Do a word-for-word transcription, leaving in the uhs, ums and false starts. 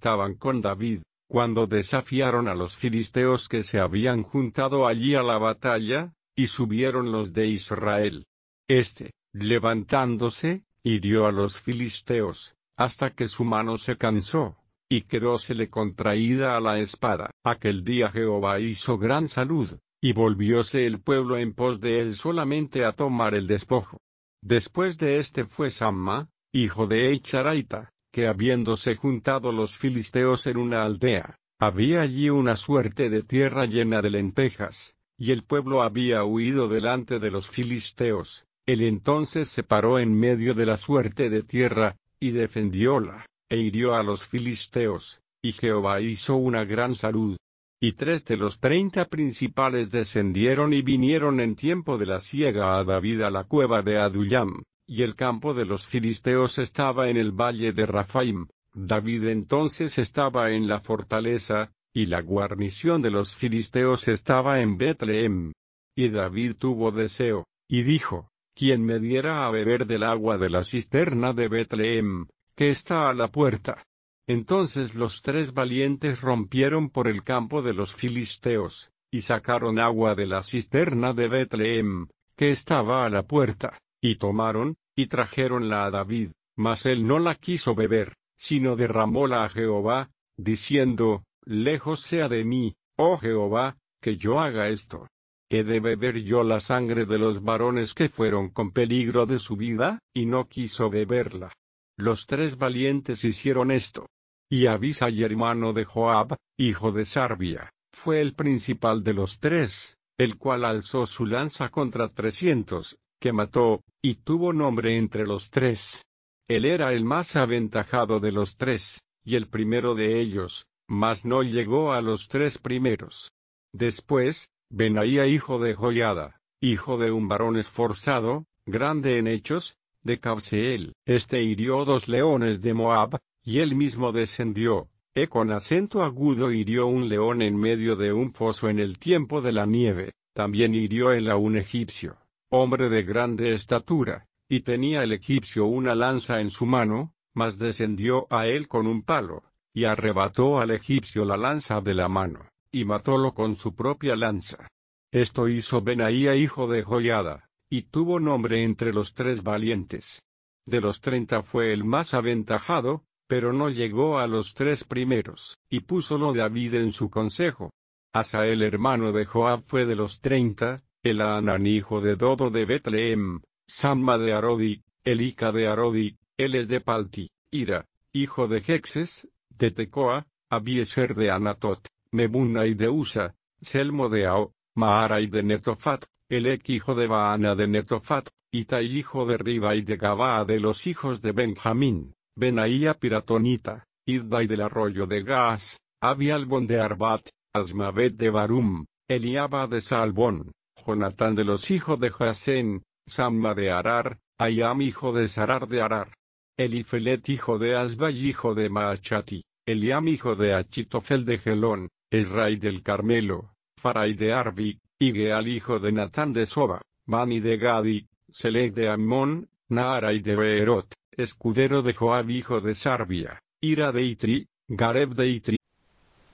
estaban con David, cuando desafiaron a los filisteos que se habían juntado allí a la batalla, y subieron los de Israel. Este, levantándose, hirió a los filisteos, hasta que su mano se cansó, y quedósele contraída a la espada. Aquel día Jehová hizo gran salud, y volvióse el pueblo en pos de él solamente a tomar el despojo. Después de este fue Samma, hijo de Echaraita, que habiéndose juntado los filisteos en una aldea, había allí una suerte de tierra llena de lentejas, y el pueblo había huido delante de los filisteos. Él entonces se paró en medio de la suerte de tierra, y defendióla, e hirió a los filisteos, y Jehová hizo una gran salud. Y tres de los treinta principales descendieron y vinieron en tiempo de la siega a David a la cueva de Adullam, y el campo de los filisteos estaba en el valle de Raphaim. David entonces estaba en la fortaleza, y la guarnición de los filisteos estaba en Betlehem. Y David tuvo deseo, y dijo, ¿quién me diera a beber del agua de la cisterna de Betlehem, que está a la puerta? Entonces los tres valientes rompieron por el campo de los filisteos, y sacaron agua de la cisterna de Betlehem, que estaba a la puerta, y tomaron, y trajeronla a David, mas él no la quiso beber, sino derramóla a Jehová, diciendo, lejos sea de mí, oh Jehová, que yo haga esto. ¿He de beber yo la sangre de los varones que fueron con peligro de su vida? Y no quiso beberla. Los tres valientes hicieron esto. Y Abisai hermano de Joab, hijo de Sarbia, fue el principal de los tres, el cual alzó su lanza contra trescientos, que mató, y tuvo nombre entre los tres. Él era el más aventajado de los tres, y el primero de ellos, mas no llegó a los tres primeros. Después, Benaía hijo de Joiada, hijo de un varón esforzado, grande en hechos, de Cabseel. Este hirió dos leones de Moab, y él mismo descendió, e con acento agudo hirió un león en medio de un foso en el tiempo de la nieve. También hirió él a un egipcio, hombre de grande estatura, y tenía el egipcio una lanza en su mano, mas descendió a él con un palo, y arrebató al egipcio la lanza de la mano, y matólo con su propia lanza. Esto hizo Benaía hijo de Joiada, y tuvo nombre entre los tres valientes. De los treinta fue el más aventajado, pero no llegó a los tres primeros, y púsolo David en su consejo. Asael hermano de Joab fue de los treinta, Elhanan hijo de Dodo de Betlehem, Samma de Arodi, Elica de Arodi, él es de Palti, Ira, hijo de Jexes, de Tecoa, Abieser de Anatot, Mebunai de Usa, Selmo de Ao, Maarai de Netofat, Elec hijo de Baana de Netofat, Itai hijo de Ribai de Gabaa de los hijos de Benjamín, Benaía piratonita, Idbai del arroyo de Gaas, Abialbon de Arbat, Asmavet de Barum, Eliaba de Salbón, Jonatán de los hijos de Jasén, Samma de Arar, Ayam hijo de Sarar de Arar, Elifelet hijo de Asbai hijo de Maachati, Eliam hijo de Achitofel de Gelón, Esrai del Carmelo, Farai de Arbi, Igeal hijo de Natán de Soba, Bani de Gadi, Selec de Ammón, Naarai de Beerot, escudero de Joab hijo de Sarbia, Ira de Itri, Gareb de Itri,